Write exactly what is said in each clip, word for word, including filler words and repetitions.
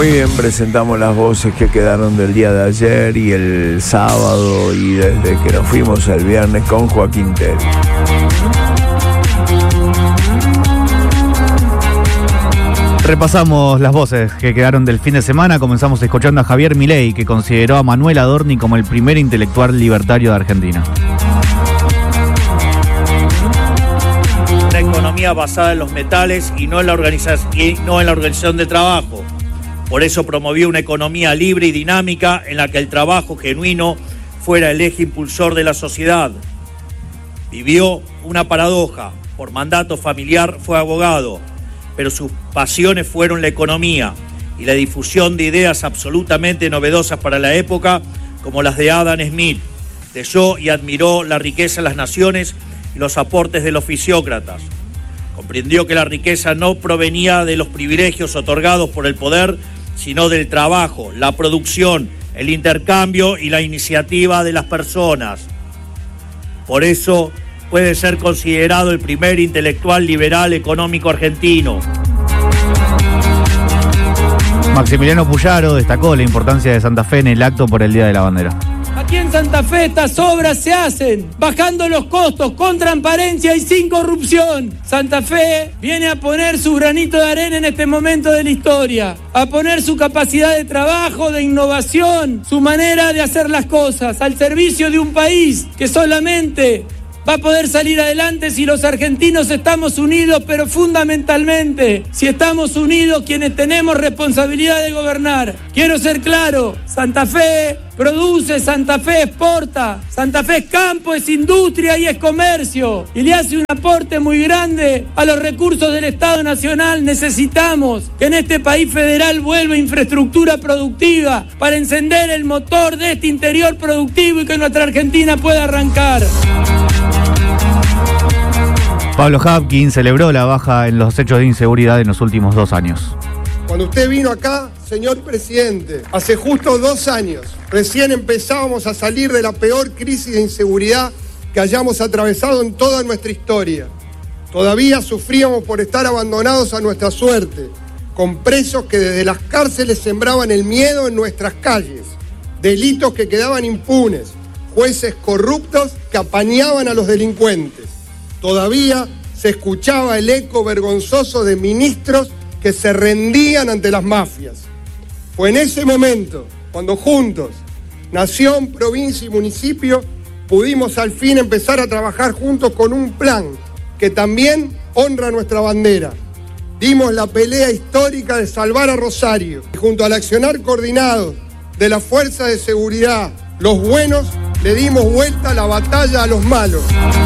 Muy bien, presentamos las voces que quedaron del día de ayer y el sábado y desde que nos fuimos el viernes con Joaquín Tell. Repasamos las voces que quedaron del fin de semana. Comenzamos escuchando a Javier Milei, que consideró a Manuel Adorni como el primer intelectual libertario de Argentina. Una economía basada en los metales y no en la organización, y no en la organización del trabajo. Por eso promovió una economía libre y dinámica en la que el trabajo genuino fuera el eje impulsor de la sociedad. Vivió una paradoja. Por mandato familiar fue abogado, pero sus pasiones fueron la economía y la difusión de ideas absolutamente novedosas para la época, como las de Adam Smith. Leyó y admiró la riqueza de las naciones y los aportes de los fisiócratas. Comprendió que la riqueza no provenía de los privilegios otorgados por el poder, sino del trabajo, la producción, el intercambio y la iniciativa de las personas. Por eso puede ser considerado el primer intelectual liberal económico argentino. Maximiliano Puyaro destacó la importancia de Santa Fe en el acto por el Día de la Bandera. Aquí en Santa Fe estas obras se hacen bajando los costos, con transparencia y sin corrupción. Santa Fe viene a poner su granito de arena en este momento de la historia, a poner su capacidad de trabajo, de innovación, su manera de hacer las cosas al servicio de un país que solamente va a poder salir adelante si los argentinos estamos unidos, pero fundamentalmente si estamos unidos quienes tenemos responsabilidad de gobernar. Quiero ser claro, Santa Fe produce, Santa Fe exporta, Santa Fe es campo, es industria y es comercio, y le hace un aporte muy grande a los recursos del Estado Nacional. Necesitamos que en este país federal vuelva infraestructura productiva para encender el motor de este interior productivo y que nuestra Argentina pueda arrancar. Pablo Hapkin celebró la baja en los hechos de inseguridad en los últimos dos años. Cuando usted vino acá, señor presidente, hace justo dos años, recién empezábamos a salir de la peor crisis de inseguridad que hayamos atravesado en toda nuestra historia. Todavía sufríamos por estar abandonados a nuestra suerte, con presos que desde las cárceles sembraban el miedo en nuestras calles, delitos que quedaban impunes, jueces corruptos que apañaban a los delincuentes. Todavía se escuchaba el eco vergonzoso de ministros que se rendían ante las mafias. Fue en ese momento, cuando juntos, nación, provincia y municipio, pudimos al fin empezar a trabajar juntos con un plan que también honra nuestra bandera. Dimos la pelea histórica de salvar a Rosario y junto al accionar coordinado de la Fuerza de Seguridad, los buenos, le dimos vuelta a la batalla a los malos.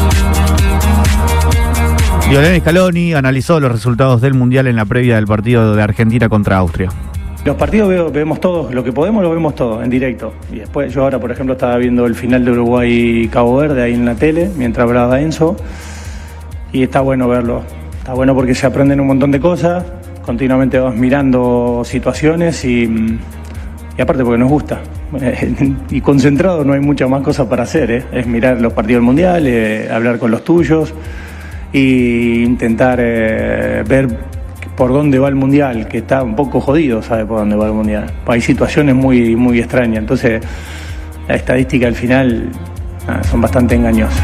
Lionel Scaloni analizó los resultados del Mundial en la previa del partido de Argentina contra Austria. Los partidos veo, vemos todos, lo que podemos lo vemos todo en directo. Y después yo ahora, por ejemplo, estaba viendo el final de Uruguay-Cabo Verde ahí en la tele, mientras hablaba Enzo. Y está bueno verlo. Está bueno porque se aprenden un montón de cosas, continuamente vas mirando situaciones y, y aparte porque nos gusta. Y concentrado no hay muchas más cosas para hacer, ¿eh? Es mirar los partidos del Mundial, eh, hablar con los tuyos e intentar eh, ver por dónde va el Mundial, que está un poco jodido, sabe por dónde va el Mundial. Hay situaciones muy, muy extrañas, entonces la estadística al final ah, son bastante engañosas.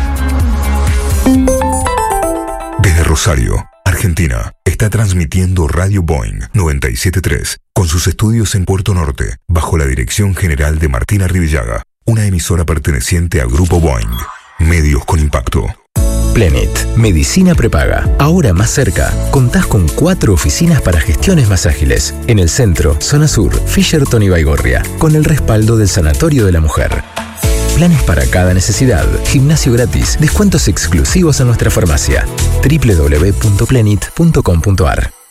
Desde Rosario, Argentina, está transmitiendo Radio Boing noventa y siete punto tres, con sus estudios en Puerto Norte, bajo la dirección general de Martina Rivillaga, una emisora perteneciente a Grupo Boing, medios con impacto. Plenit, medicina prepaga, ahora más cerca. Contás con cuatro oficinas para gestiones más ágiles. En el centro, zona sur, Fisherton y Baigorria, con el respaldo del Sanatorio de la Mujer. Planes para cada necesidad, gimnasio gratis, descuentos exclusivos en nuestra farmacia. doble u doble u doble u punto plenit punto com punto a r